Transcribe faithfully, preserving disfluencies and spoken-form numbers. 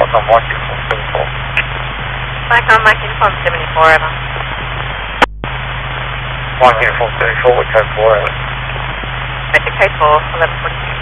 Back on Mike Uniform seventy-four. Back on Mike Uniform seventy-four, over. Mike Uniform seventy-four with code four, over. Make it code four, eleven forty-two.